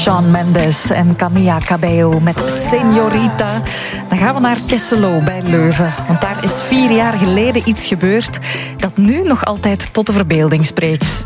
Shawn Mendes en Camila Cabello met Señorita. Dan gaan we naar Kesselo bij Leuven. Want daar is 4 jaar geleden iets gebeurd dat nu nog altijd tot de verbeelding spreekt.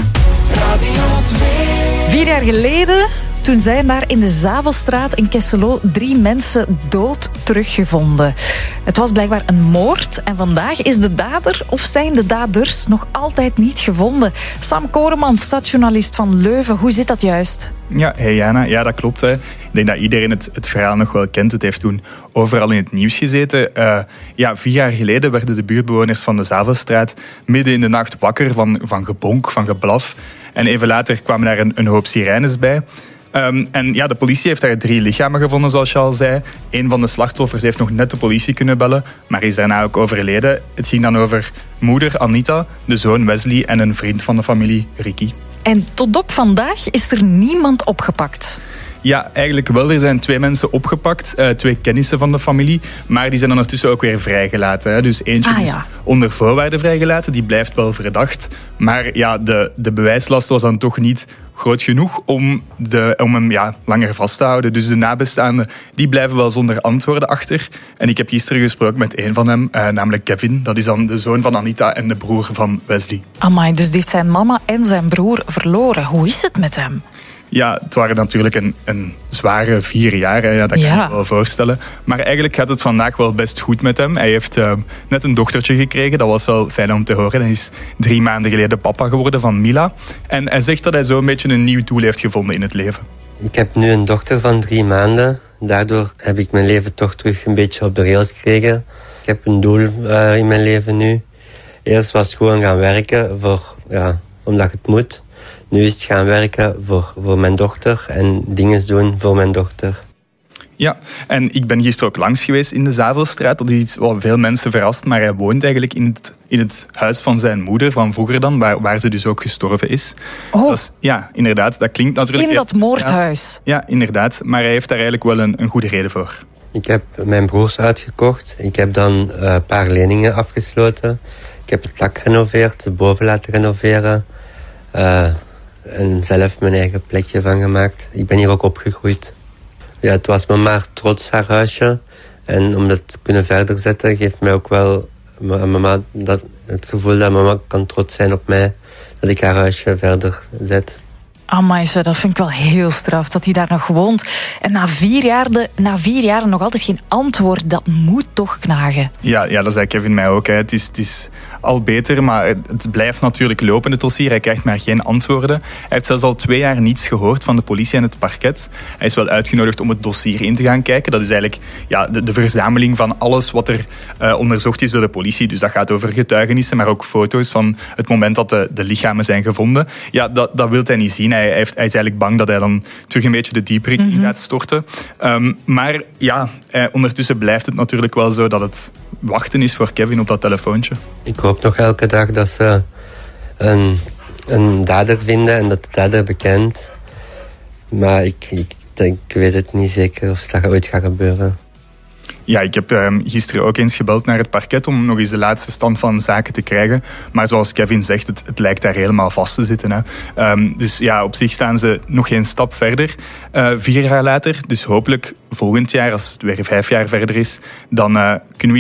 4 jaar geleden, toen zijn daar in de Zavelstraat in Kesselo 3 mensen dood teruggevonden. Het was blijkbaar een moord en vandaag is de dader of zijn de daders nog altijd niet gevonden. Sam Koremans, stadsjournalist van Leuven, hoe zit dat juist? Ja, hey Jana, ja, dat klopt. Hè. Ik denk dat iedereen het verhaal nog wel kent. Het heeft toen overal in het nieuws gezeten. 4 jaar geleden werden de buurtbewoners van de Zavelstraat midden in de nacht wakker van gebonk, van geblaf. En even later kwamen daar een hoop sirenes bij. De politie heeft daar 3 lichamen gevonden, zoals je al zei. Een van de slachtoffers heeft nog net de politie kunnen bellen, maar is daarna ook overleden. Het ging dan over moeder Anita, de zoon Wesley en een vriend van de familie, Ricky. En tot op vandaag is er niemand opgepakt. Ja, eigenlijk wel. Er zijn 2 mensen opgepakt, 2 kennissen van de familie, maar die zijn ondertussen ook weer vrijgelaten. Hè. Dus eentje is onder voorwaarden vrijgelaten, die blijft wel verdacht. Maar ja, de bewijslast was dan toch niet groot genoeg om hem langer vast te houden. Dus de nabestaanden die blijven wel zonder antwoorden achter. En ik heb gisteren gesproken met een van hem, namelijk Kevin. Dat is dan de zoon van Anita en de broer van Wesley. Amai, dus die heeft zijn mama en zijn broer verloren. Hoe is het met hem? Ja, het waren natuurlijk een zware 4 jaar, hè. Ja, dat kan je je wel voorstellen. Maar eigenlijk gaat het vandaag wel best goed met hem. Hij heeft net een dochtertje gekregen, dat was wel fijn om te horen. Hij is 3 maanden geleden papa geworden van Mila. En hij zegt dat hij zo een beetje een nieuw doel heeft gevonden in het leven. Ik heb nu een dochter van 3 maanden. Daardoor heb ik mijn leven toch terug een beetje op de rails gekregen. Ik heb een doel in mijn leven nu. Eerst was het gewoon gaan werken, omdat het moet. Nu is het gaan werken voor mijn dochter en dingen doen voor mijn dochter. Ja, en ik ben gisteren ook langs geweest in de Zavelstraat. Dat is iets wat veel mensen verrast, maar hij woont eigenlijk in het huis van zijn moeder van vroeger dan, waar ze dus ook gestorven is. Oh. Ja, inderdaad, dat klinkt natuurlijk... In dat moordhuis? Ja, inderdaad, maar hij heeft daar eigenlijk wel een goede reden voor. Ik heb mijn broers uitgekocht. Ik heb dan een paar leningen afgesloten. Ik heb het dak gerenoveerd, de boven laten renoveren. En zelf mijn eigen plekje van gemaakt. Ik ben hier ook opgegroeid. Ja, het was mama trots, haar huisje. En om dat te kunnen verder zetten, geeft mij ook wel mama het gevoel dat mama kan trots zijn op mij. Dat ik haar huisje verder zet. Amai, dat vind ik wel heel straf, dat hij daar nog woont. En na 4 jaar nog altijd geen antwoord, dat moet toch knagen. Ja, dat zei Kevin mij ook. Hè. Het is al beter, maar het blijft natuurlijk lopen, het dossier. Hij krijgt maar geen antwoorden. Hij heeft zelfs al 2 jaar niets gehoord van de politie en het parket. Hij is wel uitgenodigd om het dossier in te gaan kijken. Dat is eigenlijk de verzameling van alles wat er onderzocht is door de politie. Dus dat gaat over getuigenissen, maar ook foto's van het moment dat de lichamen zijn gevonden. Ja, dat wil hij niet zien. Hij is eigenlijk bang dat hij dan terug een beetje de dieperik in gaat storten. Maar ondertussen blijft het natuurlijk wel zo dat het wachten is voor Kevin op dat telefoontje. Ik hoop nog elke dag dat ze een dader vinden en dat de dader bekend. Maar ik weet het niet zeker of dat ooit gaat gebeuren. Ja, ik heb gisteren ook eens gebeld naar het parket om nog eens de laatste stand van zaken te krijgen. Maar zoals Kevin zegt, het lijkt daar helemaal vast te zitten. Hè. Dus ja, op zich staan ze nog geen stap verder. 4 jaar later, dus hopelijk volgend jaar, als het weer 5 jaar verder is, dan kunnen we